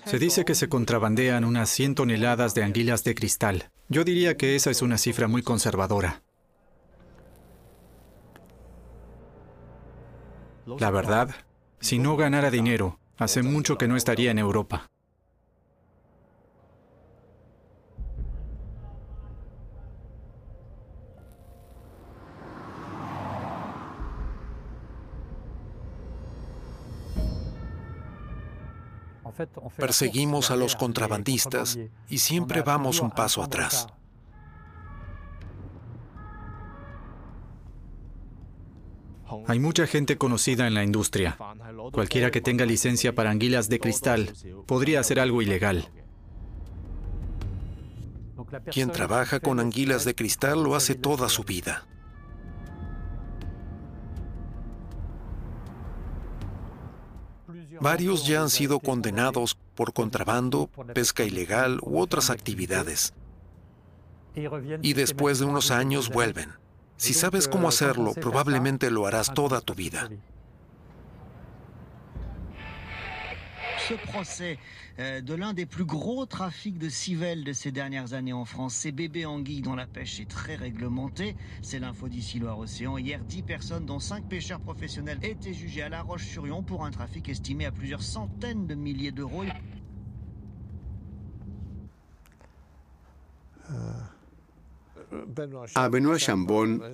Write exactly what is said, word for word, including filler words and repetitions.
Se dice que se contrabandean unas cien toneladas de anguilas de cristal. Yo diría que esa es una cifra muy conservadora. La verdad, si no ganara dinero, hace mucho que no estaría en Europa. Perseguimos a los contrabandistas y siempre vamos un paso atrás. Hay mucha gente conocida en la industria. Cualquiera que tenga licencia para anguilas de cristal podría hacer algo ilegal. Quien trabaja con anguilas de cristal lo hace toda su vida. Varios ya han sido condenados por contrabando, pesca ilegal u otras actividades. Y después de unos años vuelven. Si sabes cómo hacerlo, probablemente lo harás toda tu vida. Ce procès euh, de l'un des plus gros trafics de civelles de ces dernières années en France, ces bébés anguilles dont la pêche est très réglementée. C'est l'info d'ici Loire-Océan. Hier, dix personnes, dont cinq pêcheurs professionnels, étaient jugées à La Roche-sur-Yon pour un trafic estimé à plusieurs centaines de milliers d'euros. A Benoît Chambon